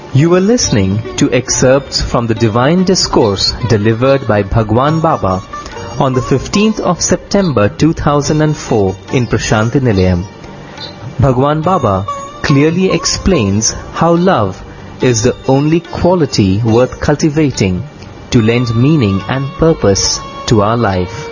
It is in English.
You were listening to excerpts from the Divine Discourse delivered by Bhagwan Baba on the 15th of September 2004 in Prashanti Nilayam. Bhagwan Baba clearly explains how love is the only quality worth cultivating to lend meaning and purpose to our life.